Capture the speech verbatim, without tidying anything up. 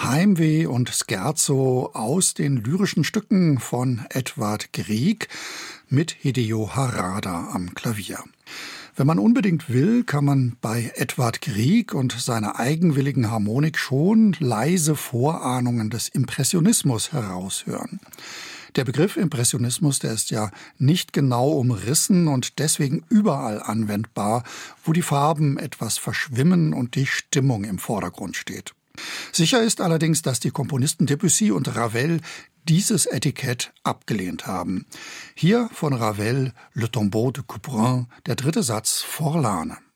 Heimweh und Scherzo aus den lyrischen Stücken von Edvard Grieg mit Hideo Harada am Klavier. Wenn man unbedingt will, kann man bei Edvard Grieg und seiner eigenwilligen Harmonik schon leise Vorahnungen des Impressionismus heraushören. Der Begriff Impressionismus, der ist ja nicht genau umrissen und deswegen überall anwendbar, wo die Farben etwas verschwimmen und die Stimmung im Vordergrund steht. Sicher ist allerdings, dass die Komponisten Debussy und Ravel dieses Etikett abgelehnt haben. Hier von Ravel Le Tombeau de Couperin, der dritte Satz Forlane.